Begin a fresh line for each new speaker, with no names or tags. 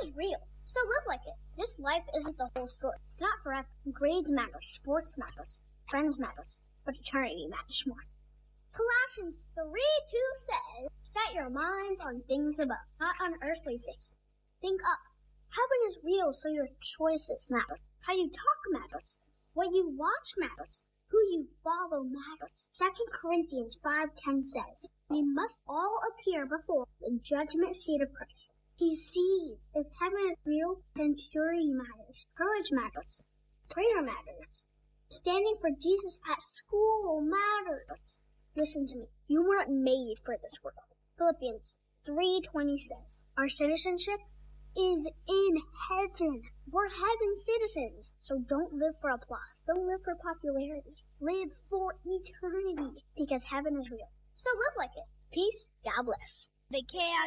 is real, so live like it. This life isn't the whole story. It's not forever. Grades matter, sports matters, friends matters, but eternity matters more. Colossians 3:2 says, set your minds on things above, not on earthly things. Think up. Heaven is real, so your choices matter. How you talk matters. What you watch matters. Who you follow matters. 2 Corinthians 5:10 says, we must all appear before the judgment seat of Christ. He sees. If heaven is real, then purity matters. Courage matters. Prayer matters. Standing for Jesus at school matters. Listen to me. You weren't made for this world. Philippians 3:20 says, our citizenship is in heaven. We're heaven citizens. So don't live for applause. Don't live for popularity. Live for eternity because heaven is real. So live like it. Peace. God bless.
The KIU